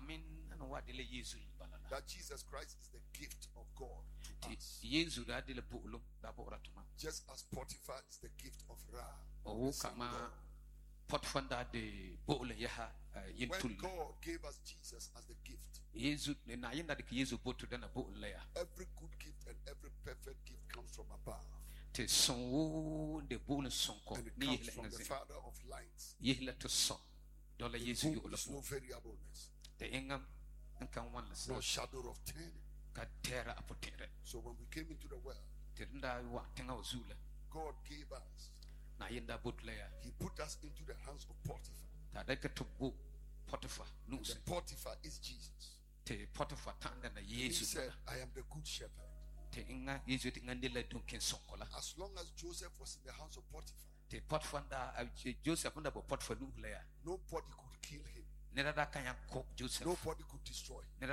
That Jesus Christ is the gift of God to us. Just as Potiphar is the gift of Ra. When God gave us Jesus as the gift, every good gift and every perfect gift comes from above. And it comes from the Father of lights, in whom is no variableness, no shadow of turning. So when we came into the world, God gave us, He put us into the hands of Potiphar. And the Potiphar is Jesus. He said, I am the good shepherd. As long as Joseph was in the hands of Potiphar, nobody could kill him. Nobody could destroy him.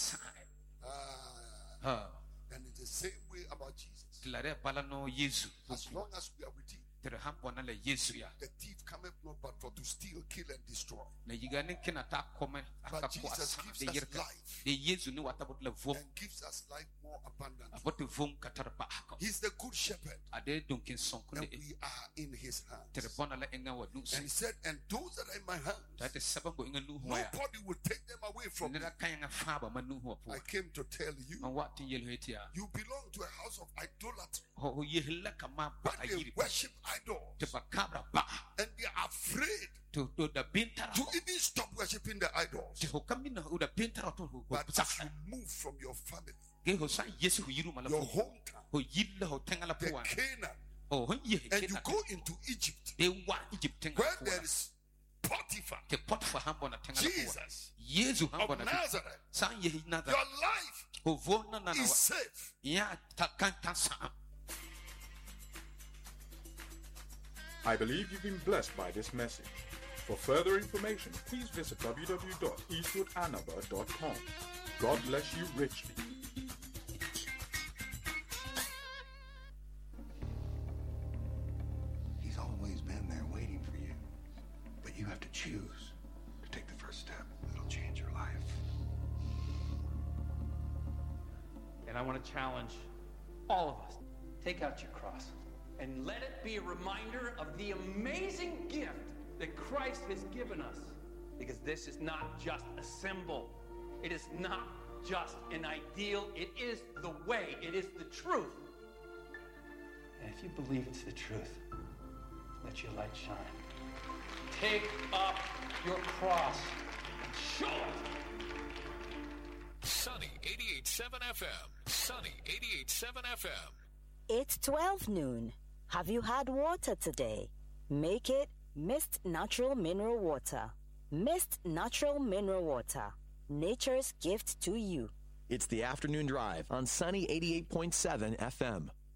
And it's the same way about Jesus. As long as we are with him, the thief cometh not but for to steal, kill, and destroy. But Jesus gives us life, and gives us life more abundantly. He's the good shepherd, and we are in his hands. And he said, and those that are in my hands, nobody will take them away from me. I came to tell you, you belong to a house of idolatry, but they worship idols, and they are afraid to even stop worshiping the idols. But if you move from your family, your hometown, the Canaan, and you go into Egypt, where there is Potiphar, Jesus of Nazareth, your life is safe. I believe you've been blessed by this message. For further information, please visit www.eastwoodanaba.com. God bless you richly. He's always been there waiting for you. But you have to choose to take the first step. It'll change your life. And I want to challenge all of us. Take out your cross and let it be a reminder of the amazing gift that Christ has given us. Because this is not just a symbol. It is not just an ideal. It is the way. It is the truth. And if you believe it's the truth, let your light shine. Take up your cross and show it. Sunny 88.7 FM. Sunny 88.7 FM. It's 12 noon. Have you had water today? Make it Mist Natural Mineral Water. Mist Natural Mineral Water. Nature's gift to you. It's the afternoon drive on Sunny 88.7 FM.